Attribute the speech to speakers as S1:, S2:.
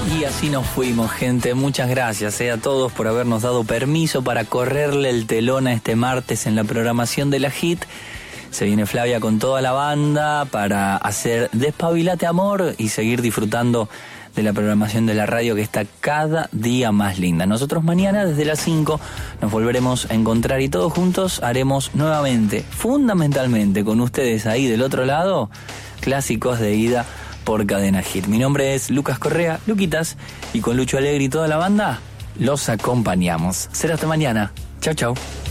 S1: Y así nos fuimos, gente. Muchas gracias a todos por habernos dado permiso para correrle el telón a este martes en la programación de la Hit. Se viene Flavia con toda la banda para hacer Despabilate Amor y seguir disfrutando de la programación de la radio, que está cada día más linda. Nosotros mañana desde las 5 nos volveremos a encontrar y todos juntos haremos nuevamente, fundamentalmente con ustedes ahí del otro lado, clásicos de ida por Cadena Hit. Mi nombre es Lucas Correa, Luquitas, y con Lucho Alegre y toda la banda los acompañamos. Será hasta mañana. Chau, chau.